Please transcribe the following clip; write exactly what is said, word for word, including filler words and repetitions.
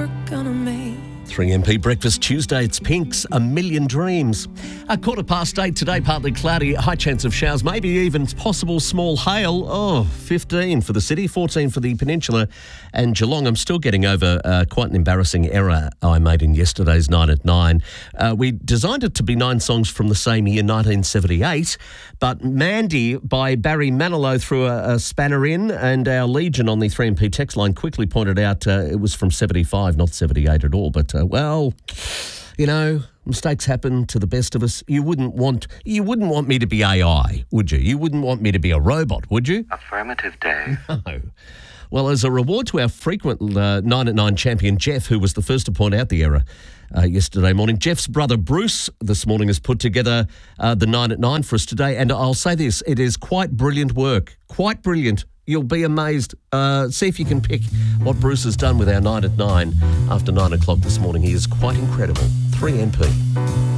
we're gonna make. three M P Breakfast Tuesday, it's Pink's A Million Dreams. A quarter past eight today, partly cloudy, high chance of showers, maybe even possible small hail. Oh, fifteen for the city, fourteen for the peninsula and Geelong. I'm still getting over uh, quite an embarrassing error I made in yesterday's nine at nine. Uh, we designed it to be nine songs from the same year, nineteen seventy-eight, but Mandy by Barry Manilow threw a, a spanner in, and our Legion on the three M P text line quickly pointed out uh, it was from seventy-five, not seventy-eight at all, but uh, well, you know, mistakes happen to the best of us. You wouldn't want you wouldn't want me to be A I, would you? You wouldn't want me to be a robot, would you? Affirmative, Dave. No. Well, as a reward to our frequent uh, nine at nine champion, Jeff, who was the first to point out the error uh, yesterday morning, Jeff's brother Bruce this morning has put together uh, the nine at nine for us today. And I'll say this, it is quite brilliant work. Quite brilliant. You'll be amazed. Uh, see if you can pick what Bruce has done with our nine at nine after nine o'clock this morning. He is quite incredible. three M P.